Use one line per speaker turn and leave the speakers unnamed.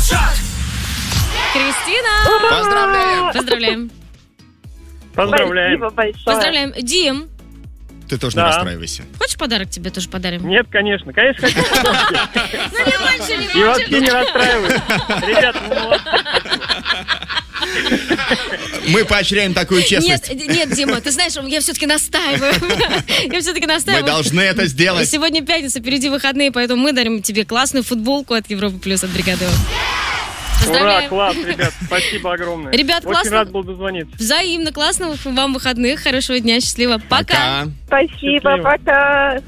Кристина!
Поздравляем!
Поздравляем.
Поздравляем.
Спасибо большое.
Поздравляем. Дим,
Ты тоже не
Да.
расстраивайся.
хочешь подарок тебе тоже подарим?
Нет, конечно. Конечно, хочу.
Ну не больше, не
И
больше.
вообще не расстраивайтесь. Ребята, ну молодцы.
Мы поощряем такую честность.
Нет, Дима, ты знаешь, я все-таки настаиваю. Я все-таки
Мы
настаиваю.
должны это сделать.
Сегодня пятница, впереди выходные, поэтому мы дарим тебе классную футболку от Европы Плюс, от Бригады.
Ура,
Поздравляем.
класс, ребят. Спасибо огромное.
Ребят,
Очень
классно.
рад был дозвониться.
Взаимно, классных вам выходных, хорошего дня, счастливо. Пока.
Спасибо,
Счастливо.
пока.